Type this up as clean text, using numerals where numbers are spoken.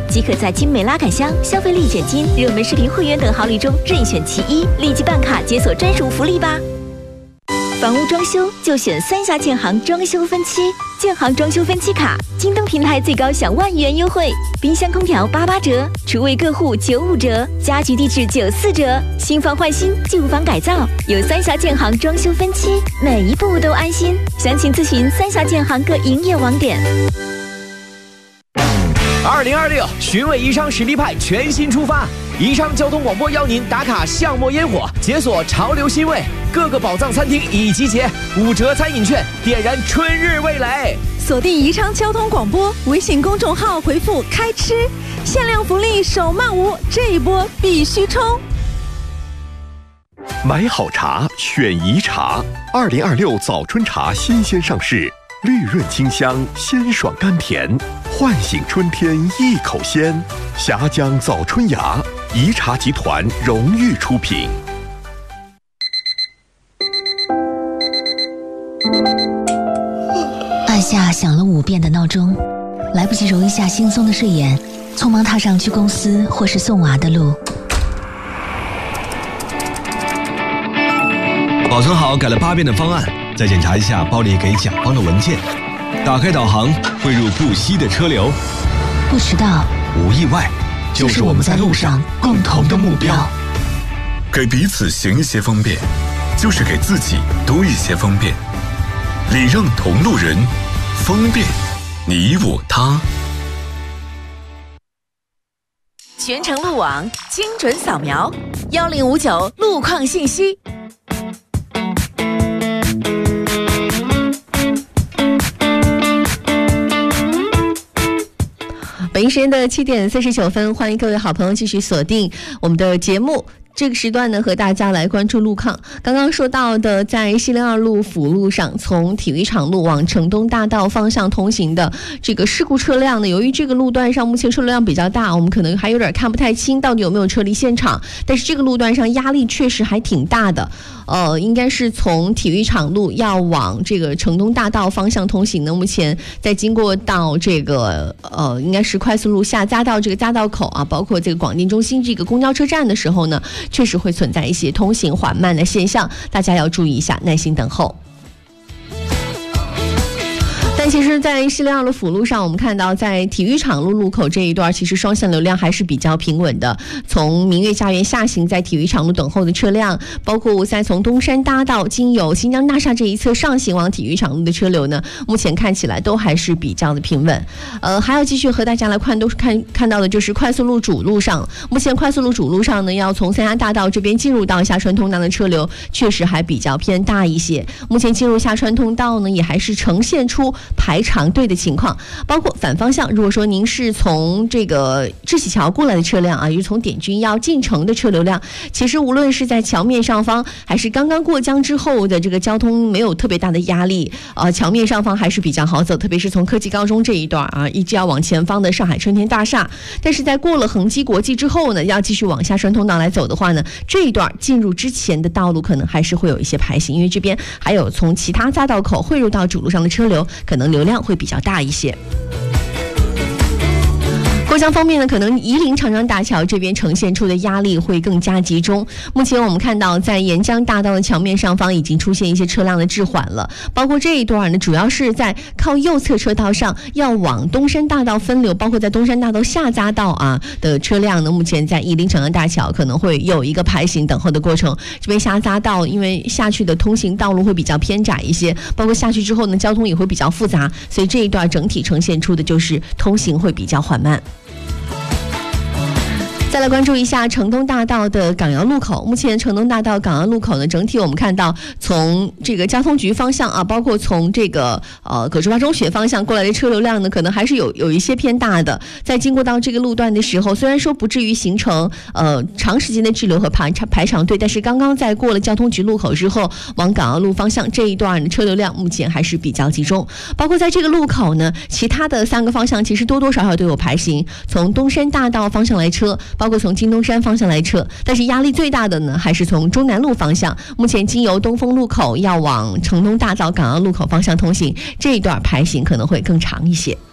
即可在精美拉杆箱、消费立减金、热门视频会员等好礼中任选其一，立即办卡解锁专属福利吧！房屋装修就选三峡建行装修分期，建行装修分期卡，京东平台最高享万元优惠，冰箱空调88折，厨卫各户95折，家居地质94折，新房换新，旧房改造，有三峡建行装修分期，每一步都安心。详情咨询三峡建行各营业网点。 2026寻味宜昌实力派全新出发，宜昌交通广播邀您打卡巷陌烟火，解锁潮流新味，各个宝藏餐厅已集结，5折餐饮券，点燃春日味蕾。 锁定宜昌交通广播微信公众号，回复开吃，限量福利手慢无，这一波必须冲！ 买好茶选宜茶，2026早春茶新鲜上市，绿润清香，鲜爽甘甜，唤醒春天一口鲜。峡江早春芽，宜茶集团荣誉出品。 按下响了5遍的闹钟，来不及揉一下惺忪的睡眼，匆忙踏上去公司或是送娃的路。 保存好改了8遍的方案，再检查一下包里给甲方的文件。打开导航，汇入不息的车流。 不迟到， 无意外，就是我们在路上共同的目标。 给彼此行一些方便，就是给自己多一些方便。礼让同路人，方便你我他。 全程路网精准扫描，1059路况信息。北京时间的7点49分，欢迎各位好朋友继续锁定我们的节目。这个时段呢，和大家来关注路况。刚刚说到的，在西02路辅路上，从体育场路往城东大道方向通行的这个事故车辆呢，由于这个路段上目前车流量比较大，我们可能还有点看不太清到底有没有车离现场。但是这个路段上压力确实还挺大的。应该是从体育场路要往这个城东大道方向通行呢。目前在经过到这个应该是快速路下匝道这个匝道口啊，包括这个广电中心这个公交车站的时候呢，确实会存在一些通行缓慢的现象，大家要注意一下，耐心等候。但其实在西02路辅路上，我们看到在体育场路路口这一段，其实双向流量还是比较平稳的。从明月家园下行在体育场路等候的车辆，包括在从东山大道经由新疆大厦这一侧上行往体育场路的车流呢，目前看起来都还是比较的平稳。还要继续和大家来看到的就是快速路主路上，目前快速路主路上呢，要从三峡大道这边进入到下川通道的车流确实还比较偏大一些。目前进入下川通道呢，也还是呈现出排长队的情况，包括反方向，如果说您是从这个智喜桥过来的车辆啊，也就是从点军要进城的车流量，其实无论是在桥面上方，还是刚刚过江之后的这个交通没有特别大的压力，桥面上方还是比较好走，特别是从科技高中这一段啊，一直要往前方的上海春天大厦。但是在过了恒基国际之后呢，要继续往下川通道来走的话呢，这一段进入之前的道路可能还是会有一些排行，因为这边还有从其他匝道口汇入到主路上的车流，可能流量会比较大一些。过江方面呢，可能夷陵长江大桥这边呈现出的压力会更加集中。目前我们看到在沿江大道的桥面上方已经出现一些车辆的滞缓了，包括这一段呢，主要是在靠右侧车道上要往东山大道分流，包括在东山大道下匝道啊的车辆呢，目前在夷陵长江大桥可能会有一个排行等候的过程。这边下匝道因为下去的通行道路会比较偏窄一些，包括下去之后呢，交通也会比较复杂，所以这一段整体呈现出的就是通行会比较缓慢。再来关注一下城东大道的港窑路口，目前城东大道港窑路口呢，整体我们看到从这个交通局方向啊，包括从这个葛洲华中学方向过来的车流量呢，可能还是有一些偏大的。在经过到这个路段的时候，虽然说不至于形成长时间的滞留和排长队，但是刚刚在过了交通局路口之后，往港窑路方向这一段的车流量目前还是比较集中。包括在这个路口呢，其他的3个方向其实多多少少都有排行，从东山大道方向来车，包括从金东山方向来车，但是压力最大的呢，还是从中南路方向。目前经由东风路口要往城东大道港窑路口方向通行，这一段排行可能会更长一些。